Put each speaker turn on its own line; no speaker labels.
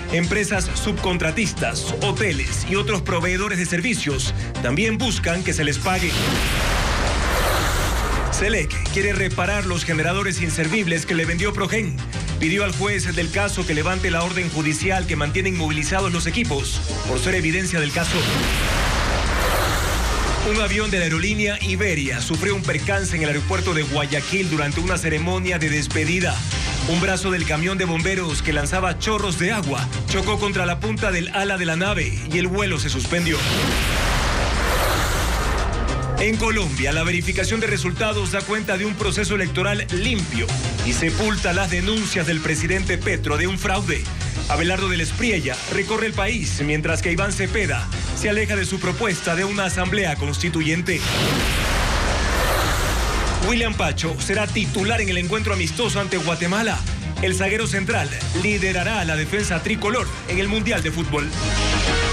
Empresas subcontratistas, hoteles y otros proveedores de servicios también buscan que se les pague. Selec quiere reparar los generadores inservibles que le vendió Progen. Pidió al juez del caso que levante la orden judicial que mantiene inmovilizados los equipos por ser evidencia del caso. Un avión de la aerolínea Iberia sufrió un percance en el aeropuerto de Guayaquil durante una ceremonia de despedida. Un brazo del camión de bomberos que lanzaba chorros de agua chocó contra la punta del ala de la nave y el vuelo se suspendió. En Colombia, la verificación de resultados da cuenta de un proceso electoral limpio y sepulta las denuncias del presidente Petro de un fraude. Abelardo del Espriella recorre el país, mientras que Iván Cepeda se aleja de su propuesta de una asamblea constituyente. William Pacho será titular en el encuentro amistoso ante Guatemala. El zaguero central liderará a la defensa tricolor en el Mundial de Fútbol.